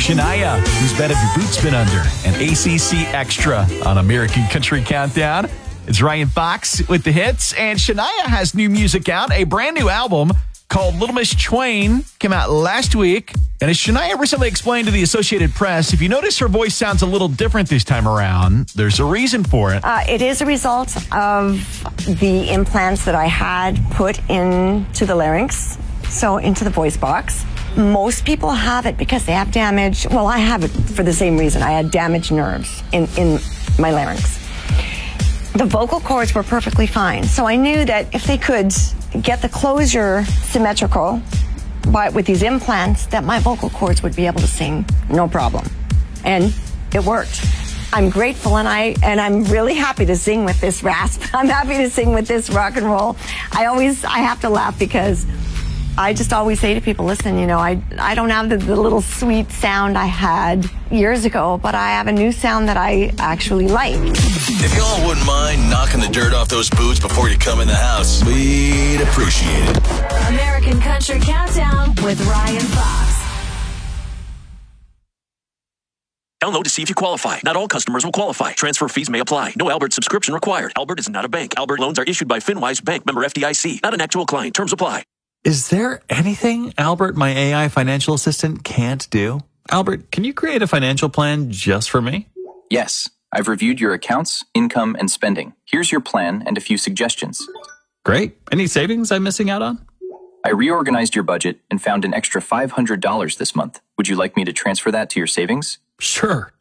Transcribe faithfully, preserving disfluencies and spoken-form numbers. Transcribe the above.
Shania, Whose Bed Have Your Boots Been Under? And A C C Extra on American Country Countdown. It's Ryan Fox with the hits, and Shania has new music out, a brand new album called Little Miss Twain, came out last week. And as Shania recently explained to the Associated Press, if you notice her voice sounds a little different this time around, there's a reason for it. Uh, it is a result of the implants that I had put into the larynx, so into the voice box. Most people have it because they have damage. Well, I have it for the same reason. I had damaged nerves in, in my larynx. The vocal cords were perfectly fine. So I knew that if they could get the closure symmetrical but with these implants, that my vocal cords would be able to sing no problem. And it worked. I'm grateful, and I and I'm really happy to sing with this rasp. I'm happy to sing with this rock and roll. I always I have to laugh because I just always say to people, listen, you know, I I don't have the, the little sweet sound I had years ago, but I have a new sound that I actually like. If y'all wouldn't mind knocking the dirt off those boots before you come in the house, we'd appreciate it. American Country Countdown with Ryan Fox. Download to see if you qualify. Not all customers will qualify. Transfer fees may apply. No Albert subscription required. Albert is not a bank. Albert loans are issued by FinWise Bank, member F D I C. Not an actual client. Terms apply. Is there anything Albert, my A I financial assistant, can't do? Albert, can you create a financial plan just for me? Yes, I've reviewed your accounts, income, and spending. Here's your plan and a few suggestions. Great. Any savings I'm missing out on? I reorganized your budget and found an extra five hundred dollars this month. Would you like me to transfer that to your savings? Sure.